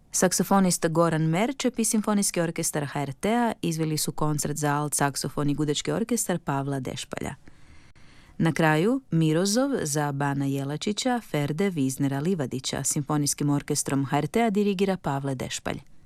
Saksofonist Goran Merčep i Simfonijski orkestar HRT-a izveli su koncert za alt saksofon i gudački orkestar Pavla Dešpalja. Na kraju Mirozov za Bana Jelačića, Ferde Viznera Livadića, Simfonijskim orkestrom HRT-a dirigira Pavle Dešpalj.